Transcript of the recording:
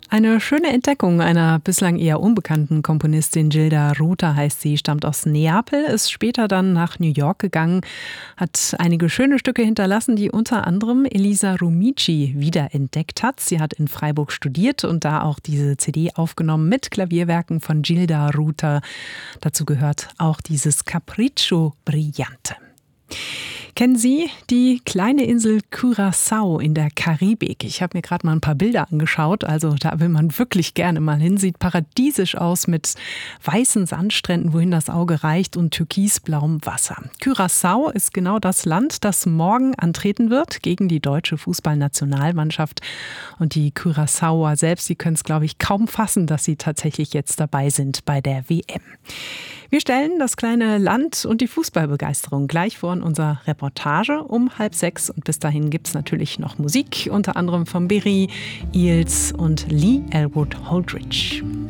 Eine schöne Entdeckung einer bislang eher unbekannten Komponistin. Gilda Ruta heißt sie, stammt aus Neapel, ist später dann nach New York gegangen, hat einige schöne Stücke hinterlassen, die unter anderem Elisa Rumici wiederentdeckt hat. Sie hat in Freiburg studiert und da auch diese CD aufgenommen mit Klavierwerken von Gilda Ruta. Dazu gehört auch dieses Capriccio Brillante. Kennen Sie die kleine Insel Curaçao in der Karibik? Ich habe mir gerade mal ein paar Bilder angeschaut. Also da will man wirklich gerne mal hin. Sieht paradiesisch aus mit weißen Sandstränden, wohin das Auge reicht, und türkisblauem Wasser. Curaçao ist genau das Land, das morgen antreten wird gegen die deutsche Fußballnationalmannschaft. Und die Curaçaoer selbst, die können es, glaube ich, kaum fassen, dass sie tatsächlich jetzt dabei sind bei der WM. Wir stellen das kleine Land und die Fußballbegeisterung gleich vor in unserer Reportage um 5:30. Und bis dahin gibt es natürlich noch Musik, unter anderem von Berry, Eels und Lee Elwood Holdridge.